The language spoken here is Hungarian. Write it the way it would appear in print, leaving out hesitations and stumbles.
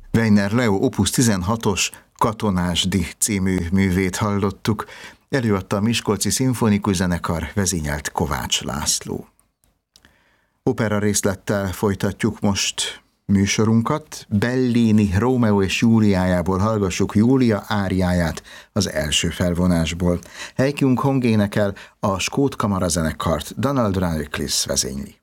Weiner Leo opus 16-os Katonásdi című művét hallottuk, előadta a Miskolci Szimfonikus Zenekar, vezényelt Kovács László. Opera részlettel folytatjuk most műsorunkat. Bellini Rómeó és Júliájából hallgassuk Júlia áriáját az első felvonásból. Heikjung Hong énekel, a Skót Kamarazenekart Donald Radcliffe vezényli.